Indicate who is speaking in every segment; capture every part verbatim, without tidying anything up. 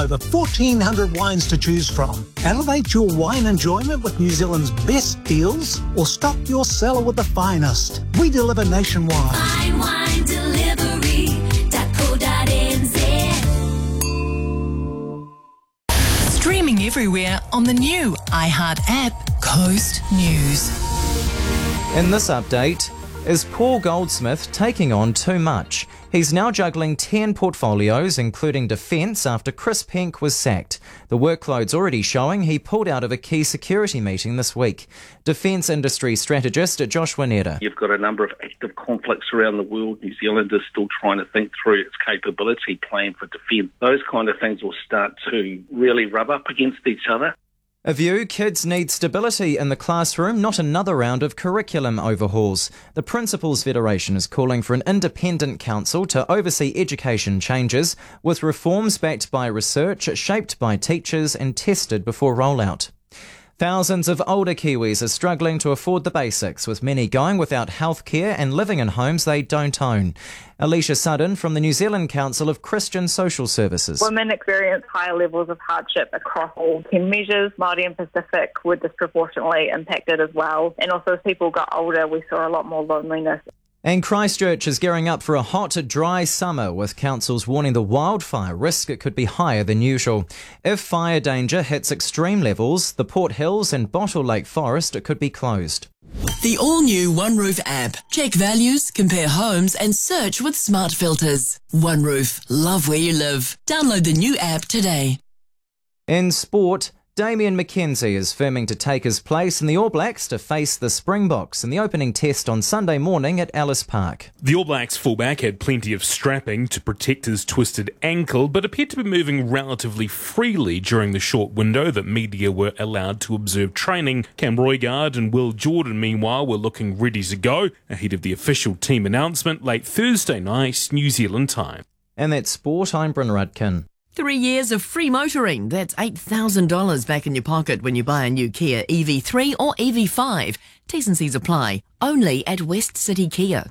Speaker 1: Over fourteen hundred wines to choose from. Elevate your wine enjoyment with New Zealand's best deals or stock your cellar with the finest. We deliver nationwide.
Speaker 2: Fine wine delivery dot co dot n z.
Speaker 3: Streaming everywhere on the new iHeart app, Coast News.
Speaker 4: In this update, is Paul Goldsmith taking on too much? He's now juggling ten portfolios, including defence, after Chris Penk was sacked. The workload's already showing he pulled out of a key security meeting this week. Defence industry strategist Joshua Neda.
Speaker 5: You've got a number of active conflicts around the world. New Zealand is still trying to think through its capability plan for defence. Those kind of things will start to really rub up against each other.
Speaker 4: A view, kids need stability in the classroom, not another round of curriculum overhauls. The Principals Federation is calling for an independent council to oversee education changes, with reforms backed by research, shaped by teachers and tested before rollout. Thousands of older Kiwis are struggling to afford the basics, with many going without healthcare and living in homes they don't own. Alicia Sudden from the New Zealand Council of Christian Social Services.
Speaker 6: Women experience higher levels of hardship across all ten measures. Māori and Pacific were disproportionately impacted as well. And also as people got older, we saw a lot more loneliness.
Speaker 4: And Christchurch is gearing up for a hot, dry summer, with councils warning the wildfire risk could be higher than usual. If fire danger hits extreme levels, the Port Hills and Bottle Lake Forest could be closed.
Speaker 3: The all-new OneRoof app. Check values, compare homes and search with smart filters. OneRoof. Love where you live. Download the new app today.
Speaker 4: In sport, Damian McKenzie is firming to take his place in the All Blacks to face the Springboks in the opening test on Sunday morning at Ellis Park.
Speaker 7: The All Blacks fullback had plenty of strapping to protect his twisted ankle, but appeared to be moving relatively freely during the short window that media were allowed to observe training. Cam Roigard and Will Jordan, meanwhile, were looking ready to go ahead of the official team announcement late Thursday night, New Zealand time.
Speaker 4: And that's sport. I'm Bryn Rudkin.
Speaker 8: Three years of free motoring. That's eight thousand dollars back in your pocket when you buy a new Kia E V three or E V five. T's and C's apply. Only at West City Kia.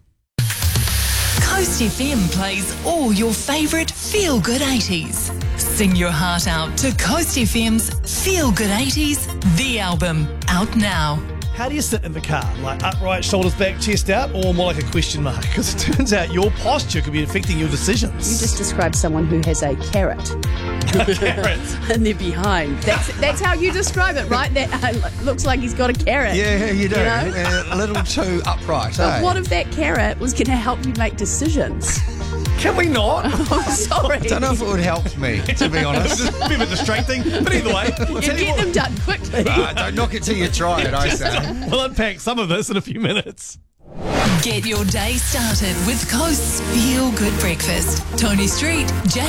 Speaker 3: Coast F M plays all your favourite feel-good eighties. Sing your heart out to Coast F M's Feel Good eighties, the album, out now.
Speaker 9: How do you sit in the car? Like upright, shoulders back, chest out, or more like a question mark? Because it turns out your posture could be affecting your decisions.
Speaker 10: You just described someone who has a carrot.
Speaker 9: A carrot?
Speaker 10: And they're behind. That's that's how you describe it, right? That uh, looks like he's got a carrot.
Speaker 11: Yeah, you do.
Speaker 10: You know?
Speaker 11: uh, a little too upright,
Speaker 10: But
Speaker 11: eh?
Speaker 10: what if that carrot was going to help you make decisions?
Speaker 9: Can we not?
Speaker 10: Oh, sorry.
Speaker 11: I don't know if it would help me, to be honest.
Speaker 9: It's a bit of a distracting, but either way, we'll
Speaker 10: You
Speaker 9: tell you
Speaker 10: get
Speaker 9: what.
Speaker 10: them done quickly.
Speaker 11: Uh, don't knock it till you try it, I say.
Speaker 9: We'll unpack some of this in a few minutes.
Speaker 3: Get your day started with Coast's Feel Good Breakfast. Tony Street, Jay